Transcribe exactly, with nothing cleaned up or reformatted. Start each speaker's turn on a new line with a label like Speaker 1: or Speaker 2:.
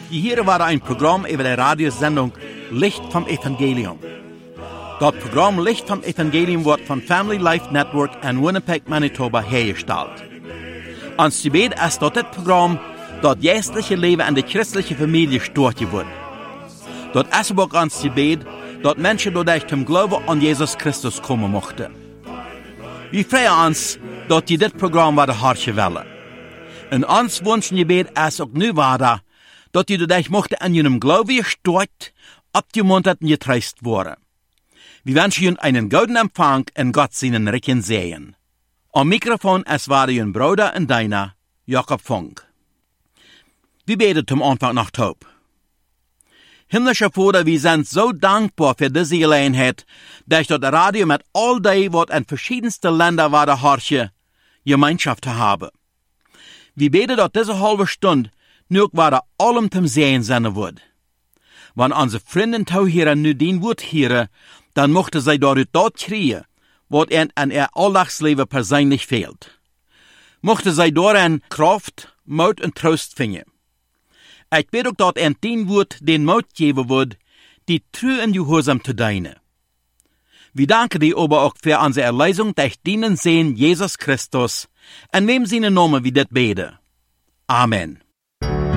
Speaker 1: Hier war ein Programm über die Radiosendung Licht vom Evangelium. Das Programm Licht vom Evangelium wird von Family Life Network in Winnipeg, Manitoba hergestellt. Ons gebed ist dat dit Programm das geestliche Leben in der christlichen Familie stört wird. Das ist auch ons gebed, dass Menschen dadurch zum Glauben an Jesus Christus kommen mochten. Wir freuen uns, dass die dit Programm werden hartje willen. Und ons wünschen gebed ist auch nu wahr, dass die dadurch mochten an ihrem Glauben gestört, abgemuntert und getröstet worden. Wir wünschen Ihnen einen guten Empfang und Gott seinen Recken sehen. Am Mikrofon es war Ihr Bruder und deiner, Jakob Funk. Wir beten zum Anfang nach Taub. Himmlischer Vater, wir sind so dankbar für diese Gelegenheit, dass das Radio mit all die, was in verschiedensten Ländern war, der Harche, Gemeinschaft haben. Wir beten, dass diese halbe Stunde nur war allem zum Sehen sein wird. Wenn unsere Freunde hier nu den Wort hören, dann mochte sie dort dort kriegen, was ihnen an ihr Alldagsleben persönlich fehlt. Mochte sie darin Kraft, Mut und Trost finden. Ich weet auch, dass ihnen den Wort den Mut geben wird, die treu und gehorsam zu dienen. Wir danken dir aber auch für unsere Erlösung durch den Sehen Jesus Christus, in wem seine Namen wir das beten. Amen.